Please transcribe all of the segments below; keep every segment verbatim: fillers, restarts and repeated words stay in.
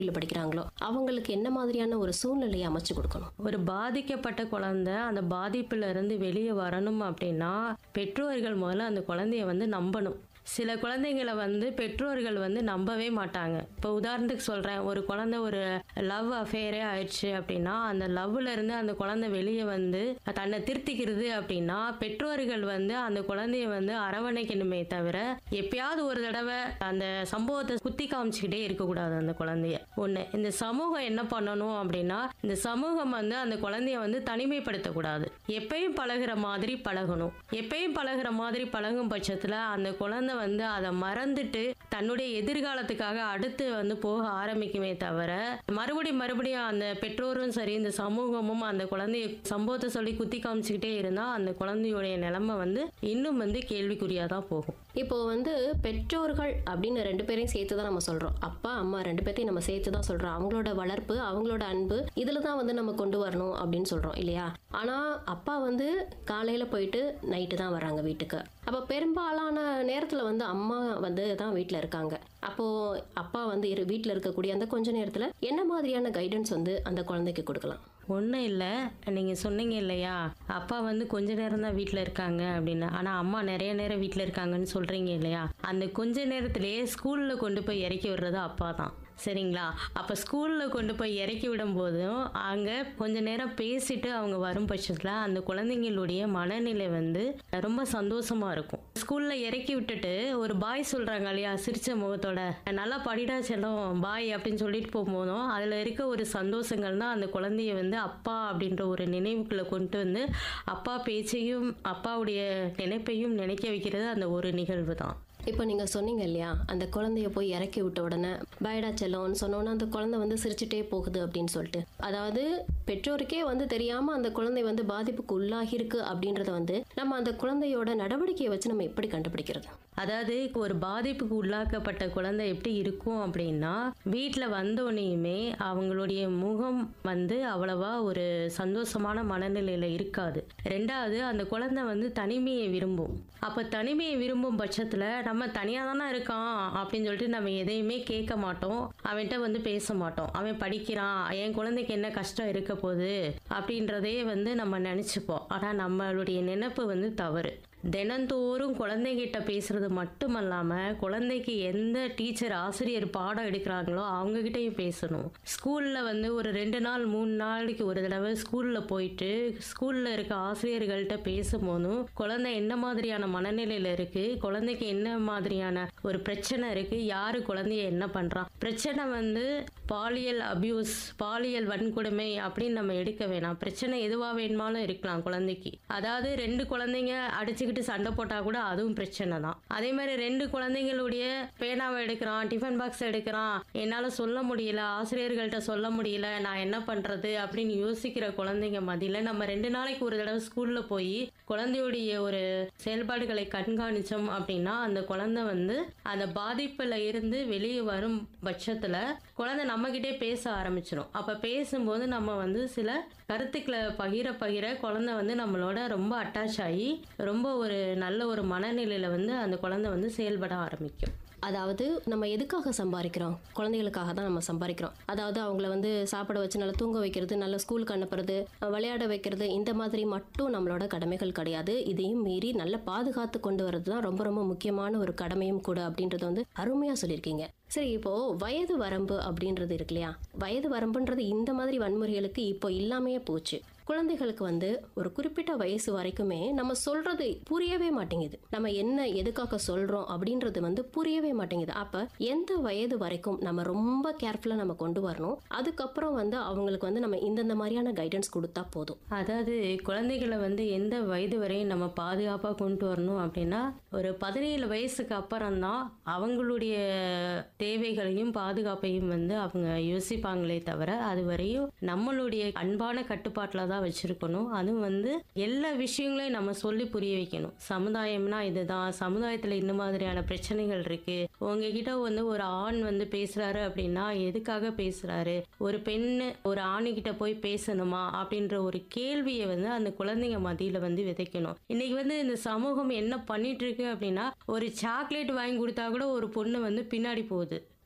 பள்ளியில படிக்கிறாங்களோ அவங்களுக்கு என்ன மாதிரியான ஒரு சூழ்நிலையை அமைச்சு கொடுக்கணும்? ஒரு பாதிக்கப்பட்ட குழந்தை அந்த பாதிப்புல இருந்து வெளியே வரணும் அப்படின்னா பெற்றோர்கள் முதல்ல அந்த குழந்தைய வந்து நம்பணும். சில குழந்தைங்களை வந்து பெற்றோர்கள் வந்து நம்பவே மாட்டாங்க. இப்போ உதாரணத்துக்கு சொல்றேன், ஒரு குழந்தை ஒரு லவ் அஃபேரே ஆயிடுச்சு அப்படின்னா அந்த லவ்ல இருந்து அந்த குழந்தை வெளியே வந்து தன்னை திருத்திக்கிறது அப்படின்னா பெற்றோர்கள் வந்து அந்த குழந்தைய வந்து அரவணைக்கணுமே தவிர எப்பயாவது ஒரு தடவை அந்த சம்பவத்தை குத்தி காமிச்சுக்கிட்டே இருக்கக்கூடாது. அந்த குழந்தைய ஒண்ணு இந்த சமூகம் என்ன பண்ணணும் அப்படின்னா இந்த சமூகம் வந்து அந்த குழந்தைய வந்து தனிமைப்படுத்தக்கூடாது. எப்பயும் பழகுற மாதிரி பழகணும். எப்பயும் பழகுற மாதிரி பழகும் பட்சத்துல அந்த குழந்தை வந்து அதை மறந்துட்டு தன்னுடைய எதிர்காலத்துக்காக அடுத்து வந்து போக ஆரம்பிக்குமே தவிர மறுபடியும் மறுபடியும் அந்த பெற்றோரும் சரி இந்த சமூகமும் அந்த குழந்தைய சம்பவத்தை சொல்லி குத்தி காமிச்சுக்கிட்டே இருந்தா அந்த குழந்தையுடைய நிலைமை வந்து இன்னும் வந்து கேள்விக்குறியா தான் போகும். இப்போ வந்து பெற்றோர்கள் அப்படின்னு ரெண்டு பேரையும் சேர்த்து தான் நம்ம சொல்றோம். அப்பா அம்மா ரெண்டு பேர்த்தையும் நம்ம சேர்த்து தான் சொல்றோம். அவங்களோட வளர்ப்பு, அவங்களோட அன்பு இதுல தான் வந்து நம்ம கொண்டு வரணும் அப்படின்னு சொல்றோம் இல்லையா? ஆனா அப்பா வந்து காலையில போயிட்டு நைட்டு தான் வராங்க வீட்டுக்கு. அப்ப பெரும்பாலான நேரத்துல வந்து அம்மா வந்து தான் வீட்டுல இருக்காங்க. அப்போ அப்பா வந்து இரு வீட்டுல இருக்கக்கூடிய அந்த கொஞ்ச நேரத்துல என்ன மாதிரியான கைடன்ஸ் வந்து அந்த குழந்தைக்கு கொடுக்கலாம்? ஒன்றும் இல்லை, நீங்கள் சொன்னீங்க இல்லையா அப்பா வந்து கொஞ்ச நேரம் தான் வீட்டில் இருக்காங்க அப்படின்னு. ஆனால் அம்மா நிறைய நேரம் வீட்டில் இருக்காங்கன்னு சொல்கிறீங்க இல்லையா? அந்த கொஞ்ச நேரத்திலேயே ஸ்கூலில் கொண்டு போய் இறக்கி விடுறது அப்பா தான். சரிங்களா? அப்போ ஸ்கூலில் கொண்டு போய் இறக்கி விடும் போதும் அங்கே கொஞ்ச நேரம் பேசிட்டு அவங்க வரும் பட்சத்தில் அந்த குழந்தைங்களுடைய மனநிலை வந்து ரொம்ப சந்தோஷமாக இருக்கும். ஸ்கூலில் இறக்கி விட்டுட்டு ஒரு பாய் சொல்கிறாங்க இல்லையா சிரிச்ச முகத்தோட, நல்லா படிடா செல்லம் பாய் அப்படின்னு சொல்லிட்டு போகும்போதும் அதில் இருக்க ஒரு சந்தோஷங்கள் தான் அந்த குழந்தைய வந்து அப்பா அப்படின்ற ஒரு நினைவுக்குள்ளே கொண்டு வந்து அப்பா பேச்சையும் அப்பாவுடைய நினைப்பையும் நினைக்க வைக்கிறது அந்த ஒரு நிகழ்வு தான். இப்போ நீங்க சொன்னீங்க இல்லையா அந்த குழந்தைய போய் இறக்கி விட்ட உடனே பயடா செல்லோன்னு சொன்னோன்னா அந்த குழந்தை வந்து சிரிச்சுட்டே போகுது அப்படின்னு சொல்லிட்டு, அதாவது பெற்றோருக்கே வந்து தெரியாம அந்த குழந்தை வந்து பாதிப்புக்கு உள்ளாகி இருக்கு அப்படின்றத வந்து நம்ம அந்த குழந்தையோட நடவடிக்கையை வச்சு நம்ம எப்படி கண்டுபிடிக்கிறது? அதாவது ஒரு பாதிப்புக்கு உள்ளாக்கப்பட்ட குழந்தை எப்படி இருக்கும் அப்படின்னா வீட்டில் வந்தோடனேயுமே அவங்களுடைய முகம் வந்து அவ்வளவா ஒரு சந்தோஷமான மனநிலையில இருக்காது. ரெண்டாவது அந்த குழந்தை வந்து தனிமையை விரும்பும். அப்ப தனிமையை விரும்பும் பட்சத்துல நம்ம தனியாக தானே இருக்கான் அப்படின்னு சொல்லிட்டு நம்ம எதையுமே கேட்க மாட்டோம், அவன்கிட்ட வந்து பேச மாட்டோம். அவன் படிக்கிறான், என் குழந்தைக்கு என்ன கஷ்டம் இருக்க போகுது அப்படின்றதே வந்து நம்ம நினச்சிப்போம். ஆனால் நம்மளுடைய நினைப்பு வந்து தவறு. தினந்தோறும் குழந்தைகிட்ட பேசுறது மட்டுமல்லாமல் குழந்தைக்கு எந்த டீச்சர் ஆசிரியர் பாடம் எடுக்கிறாங்களோ அவங்ககிட்டையும் பேசணும். ஸ்கூலில் வந்து ஒரு ரெண்டு நாள் மூணு நாளைக்கு ஒரு தடவை ஸ்கூலில் போயிட்டு ஸ்கூலில் இருக்க ஆசிரியர்கள்ட்ட பேசும்போதும் குழந்தை என்ன மாதிரியான மனநிலையில் இருக்குது, குழந்தைக்கு என்ன மாதிரியான ஒரு பிரச்சனை இருக்குது, யார் குழந்தைய என்ன பண்ணுறான், பிரச்சனை வந்து பாலியல் அபியூஸ் பாலியல் வன்கொடுமை அப்படின்னு நம்ம எடுக்க வேணாம். பிரச்சனை எதுவாக வேணுமாலும் இருக்கலாம் குழந்தைக்கு. அதாவது ரெண்டு குழந்தைங்க அடிச்சு சண்டை போட்டா கூட அதுவும் பிரச்சனை தான். அதே மாதிரி ரெண்டு குழந்தைங்களுடைய பேனாவை எடுக்கிறான், டிஃபன் பாக்ஸ் எடுக்கிறான், என்னால சொல்ல முடியல, ஆசிரியர்கள்ட்ட சொல்ல முடியல, நான் என்ன பண்றது அப்படின்னு யோசிக்கிற குழந்தைங்க மத்தியில நம்ம ரெண்டு நாளைக்கு ஒரு தடவை ஸ்கூல்ல போய் குழந்தையுடைய ஒரு செயல்பாடுகளை கண்காணிச்சோம் அப்படின்னா அந்த குழந்தை வந்து அந்த பாதிப்புல இருந்து வெளியே வரும் பட்சத்துல குழந்தை நம்ம கிட்டே பேச ஆரம்பிச்சிடும். அப்ப பேசும்போது நம்ம வந்து சில கருத்துக்களை பகிர பகிர குழந்தை வந்து நம்மளோட ரொம்ப அட்டாச் ஆகி ரொம்ப ஒரு நல்ல ஒரு மனநிலையில வந்து அந்த குழந்தை வந்து செயல்பட ஆரம்பிக்கும். அதாவது நம்ம எதுக்காக சம்பாதிக்கிறோம்? குழந்தைகளுக்காக தான் நம்ம சம்பாதிக்கிறோம். அதாவது அவங்கள வந்து சாப்பிட வச்சு நல்லா தூங்க வைக்கிறது, நல்ல ஸ்கூலுக்கு அனுப்புறது, விளையாட வைக்கிறது, இந்த மாதிரி மட்டும் நம்மளோட கடமைகள் கிடையாது. இதையும் மீறி நல்ல பாதுகாத்து கொண்டு வரது தான் ரொம்ப ரொம்ப முக்கியமான ஒரு கடமையும் கூட அப்படின்றது வந்து அருமையா சொல்லியிருக்கீங்க. சரி, இப்போ வயது வரம்பு அப்படின்றது இருக்கு இல்லையா? வயது வரம்புன்றது இந்த மாதிரி வன்முறைகளுக்கு இப்போ இல்லாமையே போச்சு. குழந்தைகளுக்கு வந்து ஒரு குறிப்பிட்ட வயசு வரைக்குமே நம்ம சொல்றது புரியவே மாட்டேங்குது. நம்ம என்ன எதுக்காக சொல்றோம் அப்படின்றது வந்து புரியவே மாட்டேங்குது. அப்ப எந்த வயது வரைக்கும் நம்ம ரொம்ப கேர்ஃபுல்லா நம்ம கொண்டு வரணும்? அதுக்கப்புறம் வந்து அவங்களுக்கு வந்து நம்ம இந்தந்த மாதிரியான கைடன்ஸ் கொடுத்தா போதும். அதாவது குழந்தைகளை வந்து எந்த வயது வரையும் நம்ம பாதுகாப்பா கொண்டு வரணும் அப்படின்னா ஒரு பதினேழு வயசுக்கு அப்புறம் தான் அவங்களுடைய தேவைகளையும் பாதுகாப்பையும் வந்து அவங்க யோசிப்பாங்களே தவிர அது வரையும் நம்மளுடைய அன்பான கட்டுப்பாட்டில் தான் வச்சிருக்கணும். அதுவும் வந்து எல்லா விஷயங்களையும் நம்ம சொல்லி புரிய வைக்கணும். சமுதாயம்னா இதுதான், சமுதாயத்துல இந்த மாதிரியான பிரச்சனைகள் இருக்கு, உங்ககிட்ட வந்து ஒரு ஆண் வந்து பேசுறாரு அப்படின்னா எதுக்காக பேசுறாரு, ஒரு பெண்ணு ஒரு ஆணுகிட்ட போய் பேசணுமா அப்படின்ற ஒரு கேள்வியை வந்து அந்த குழந்தைங்க மத்தியில வந்து விதைக்கணும். இன்னைக்கு வந்து இந்த சமூகம் என்ன பண்ணிட்டு இருக்கு அப்படின்னா ஒரு சாக்லேட் வாங்கி கொடுத்தா கூட ஒரு பொண்ணு வந்து பின்னாடி போகுது.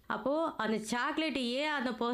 அப்போ அந்த சாக்லேட் ஏன் அந்த